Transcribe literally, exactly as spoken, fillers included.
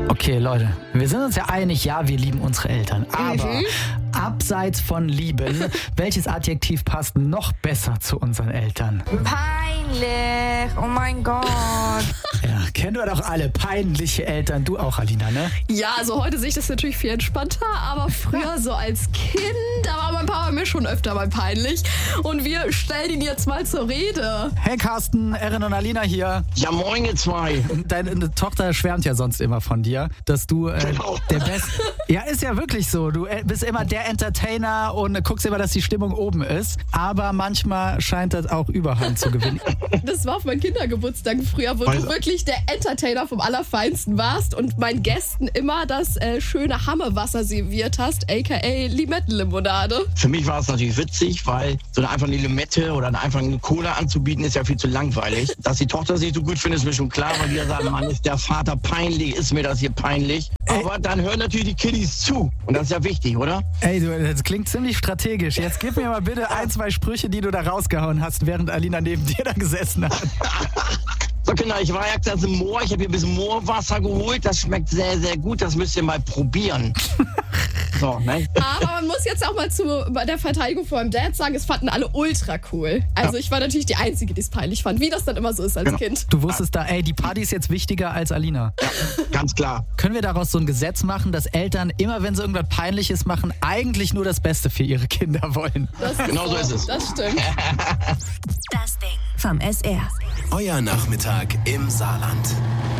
Okay, Leute, wir sind uns ja einig, ja, wir lieben unsere Eltern. Aber Mhm. abseits von lieben, welches Adjektiv passt noch besser zu unseren Eltern? Peinlich. Oh mein Gott. Ja, kennen wir doch alle peinliche Eltern. Du auch, Alina, ne? Ja, also heute sehe ich das natürlich viel entspannter, aber früher so als Kind, da war mein Papa mir schon öfter mal peinlich. Und wir stellen ihn jetzt mal zur Rede. Hey Carsten, Erin und Alina hier. Ja, moin ihr zwei. Deine Tochter schwärmt ja sonst immer von dir, dass du äh, Genau. der Beste... Ja, ist ja wirklich so. Du äh, bist immer der Entertainer und guckst immer, dass die Stimmung oben ist. Aber manchmal scheint das auch Überhand zu gewinnen. Das war auf meinen Kindergeburtstagen früher, wo Weil- du wirklich der Entertainer vom Allerfeinsten warst und meinen Gästen immer das äh, schöne Hammewasser serviert hast, aka Limettenlimonade. Für mich war es natürlich witzig, weil so eine einfach eine Limette oder einfach eine Cola anzubieten, ist ja viel zu langweilig. Dass die Tochter sich so gut findet, ist mir schon klar, weil die ja sagen, Mann, ist der Vater peinlich, ist mir das hier peinlich. Aber dann hören natürlich die Kiddies zu. Und das ist ja wichtig, oder? Ey, du, das klingt ziemlich strategisch. Jetzt gib mir mal bitte ein, zwei Sprüche, die du da rausgehauen hast, während Alina neben dir da gesessen hat. So, Kinder, ich war ja jetzt im Moor. Ich habe hier ein bisschen Moorwasser geholt. Das schmeckt sehr, sehr gut. Das müsst ihr mal probieren. So, ne? Aber man muss jetzt auch mal zu der Verteidigung von meinem Dad sagen, es fanden alle ultra cool. Also ich war natürlich die Einzige, die es peinlich fand, wie das dann immer so ist als Genau. Kind. Du wusstest da, ey, die Party ist jetzt wichtiger als Alina. Ganz klar. Können wir daraus so ein Gesetz machen, dass Eltern immer, wenn sie irgendwas Peinliches machen, eigentlich nur das Beste für ihre Kinder wollen? Das Genau so ist es. Das stimmt. Das Ding vom S R. Euer Nachmittag im Saarland.